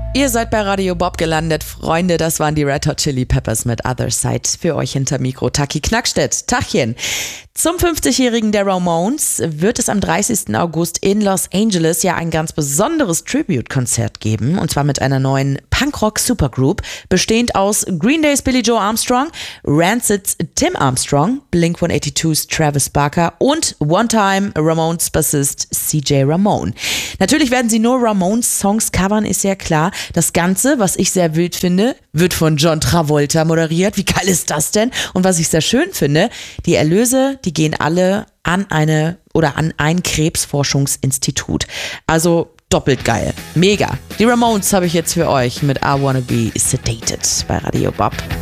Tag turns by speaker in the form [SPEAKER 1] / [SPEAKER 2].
[SPEAKER 1] Ihr seid bei Radio Bob gelandet, Freunde. Das waren die Red Hot Chili Peppers mit Other Side. Für euch hinter Mikro Taki Knackstedt. Tachchen. Zum 50-Jährigen der Ramones wird es am 30. August in Los Angeles ja ein ganz besonderes Tribute-Konzert geben. Und zwar mit einer neuen Punkrock-Supergroup, bestehend aus Green Days Billie Joe Armstrong, Rancids Tim Armstrong, Blink-182's Travis Barker und One-Time Ramones-Bassist CJ Ramone. Natürlich werden sie nur Ramones-Songs covern, ist ja klar. Das Ganze, was ich sehr wild finde, wird von John Travolta moderiert. Wie geil ist das denn? Und was ich sehr schön finde, die Erlöse, die gehen alle an ein Krebsforschungsinstitut. Also doppelt geil. Mega. Die Ramones habe ich jetzt für euch mit I Wanna Be Sedated bei Radio Bob.